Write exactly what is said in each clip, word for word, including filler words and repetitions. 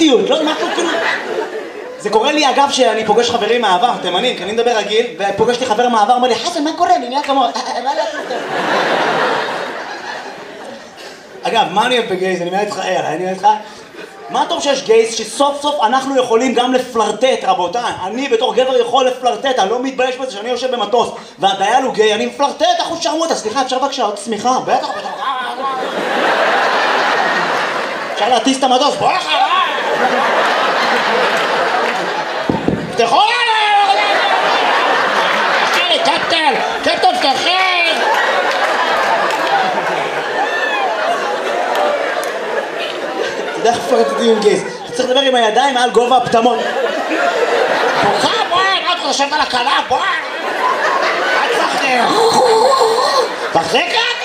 אינטימיות, לא משהו כאילו... זה קורה לי אגב שאני פוגש חברים מהעבר, תימנים, כי אני מדבר רגיל, ופוגשתי חבר מהעבר, אומר לי, חסן, מה קורה? אני נהיה כמוה, מה לעשות? אגב, מה אני אוהב בגייז? אני מעט לך, אני מעט לך. מה טוב שיש גייז שסוף סוף אנחנו יכולים גם לפלרטט, רבותיי. אני בתור גבר יכול לפלרטט, אני לא מתבייש בזה שאני יושב במטוס והדייל הוא גיי, אני מפלרטט, אחוז שרמוטה, סליחה, אפשר בבקשה עוד סמיכה? בטח, בטח. אפשר להטיס את המטוס, בוא לך! תפתחו! תשאלי, קפטן! קפטן, תפתחי! אתה יודע איך פלרטטים עם גייז? אתה צריך לדבר עם הידיים מעל גובה הפטמון. בוכה, בואי! מה אתה חושבת על הקלה? בואי! אל תפחדי! תחזיק את?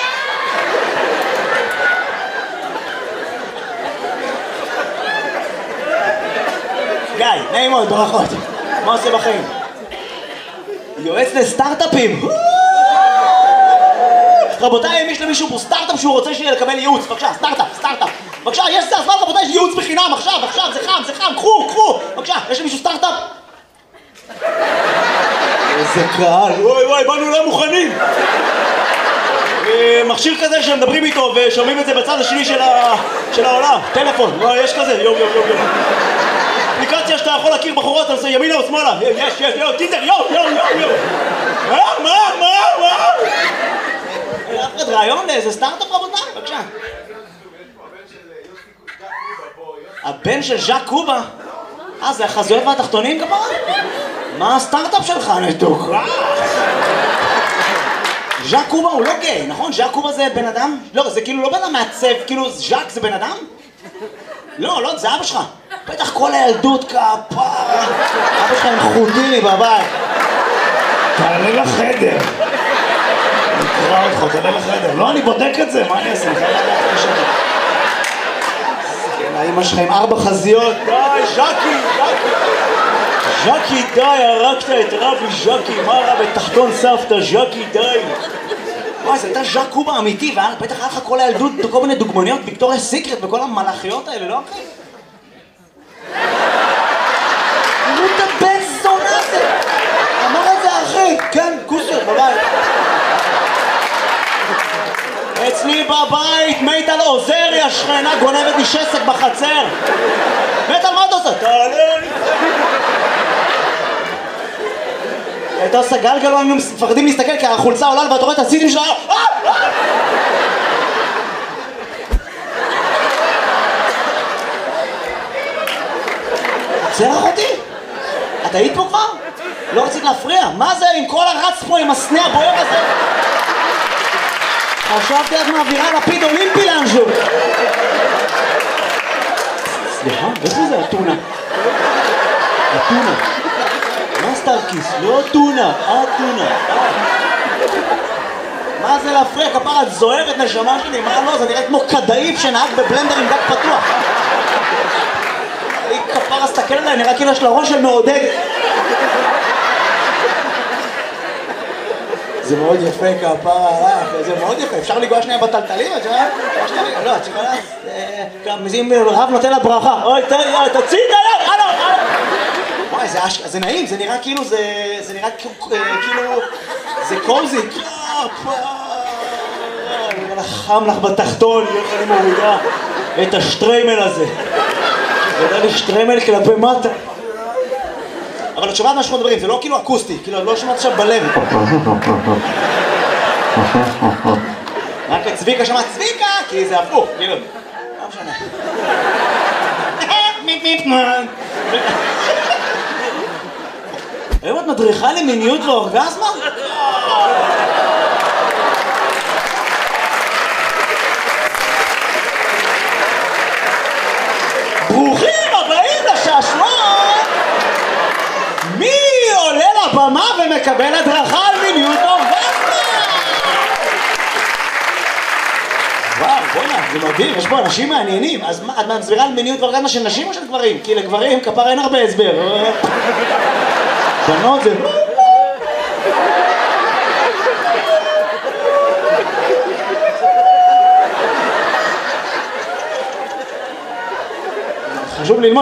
גיא, נעים מאוד, ברכות. מה עושה בחיים? יועץ לסטארט-אפים. רבותיי, אם יש למישהו פה סטארט-אפ שהוא רוצה לקבל ייעוץ, בבקשה, סטארט-אפ, סטארט-אפ. בבקשה, יש סטארט-אפ, רבותיי, יש ייעוץ בחינם, עכשיו, עכשיו, זה חם, זה חם, קחו, קחו. בבקשה, יש למישהו סטארט-אפ? איזה קהל, וואי וואי, באנו לא מוכנים. מכשיר כזה שמדברים איתו ושומעים את זה בצד השני של העולם. טלפון, יש כזה, יום יום יום יום. אפליקציה שאתה יכול להכיר בחורות, אתה עושה ימינה או שמאלה. יש, יש, יו, טינדר, יו, יו, יו, יו. מה, מה, מה, מה? אף אחד רעיון לאיזה סטארט-אפ, רבותיי? בבקשה. הבן של ז'אק קובה? אה, זה החזויות והתחתונים כפרה? מה הסטארט-אפ שלך? נתוכה? ז'אק קובה הוא לא גיי, נכון? ז'אק קובה זה בן אדם? לא, זה כאילו לא בן אדם מעצב, כאילו ז'אק זה בן אדם? לא, לא, זה אבא שלך. בטח כל הילדות כפרה. אבא שלך עם חוטיני בבית. תעלה לחדר. אני אקרא אותך, תעלה לחדר. לא, אני בודק את זה, מה אני אעשה? אני חייב לדעת כשאני. כן, האמא שלך עם ארבע חזיות. די, ז'קי, ז'קי. ז'קי, די, הרגת את רבי ז'קי. מה רע בתחתון סבתא, ז'קי, די. וואי, זה הייתה ז'אק קובה אמיתי, ובטח היה לך כל הילדות, כל מיני דוגמניות, ויקטוריה סיקרט וכל המלאכיות האלה, לא אחי? תראו את הבן זונה הזה! אמר את זה אחי! כן, כוסיות בבית. אצלי בבית, מיטל עוזריה, שכנה גונבת לי שסק בחצר. מיטל, מה אתה עושה? תעלה לי! הייתה עושה גלגלו, היינו מפחדים להסתכל כי החולצה עולה ואתה רואה את הסיטים שלה. צרח אותי? את היית פה כבר? לא רצית להפריע? מה זה עם כל הרץ פה עם הסנה הבוער הזה? חשבתי את מעבירה לפיד אולימפי לאנשהו. סליחה, איפה זה הטונה? הטונה. מה סטארקיס? לא טונה, הטונה. מה זה להפריע? כפרה, את זוהרת נשמה שלי, מה לא? זה נראה כמו כדאיף שנהג בבלנדר עם דק פתוח. היא כפרה, סתכל עליי, נראה כאילו יש לה ראש של מעודד. זה מאוד יפה כפרה, זה מאוד יפה, אפשר לגוע שנייה בטלטלים? את שומעת? לא, את שומעת? מזים רב נותן לה ברכה. אוי, תוציא את היד, הלו, הלו. וואי, זה נעים, זה נראה כאילו, זה נראה כאילו, זה קוזי. חם לך בתחתון, איך אני מורידה את השטריימל הזה. זה יודע לי שטריימל כלפי מטה. אבל את שומעת מה שאנחנו מדברים, זה לא כאילו אקוסטי, כאילו לא שומעת עכשיו בלב. רק את צביקה שמעת צביקה, כי זה הפוך, כאילו. לא משנה. היום את מדריכה למיניות ואורגזמה? ברוכים הבאים לשעשועון! מי עולה לבמה ומקבל הדרכה על מיניות ואורגזמה? וואו, בוא'נה, זה מדהים, יש פה אנשים מעניינים. אז את מסבירה על מיניות ואורגזמה של נשים או של גברים? כי לגברים כפר אין הרבה הסבר. בנות זה... חשוב ללמוד